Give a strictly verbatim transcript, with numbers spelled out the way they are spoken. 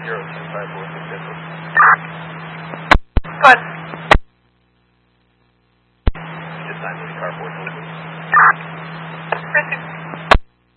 zero two five four six Edward. Good. Just nine moving car four, please. Received.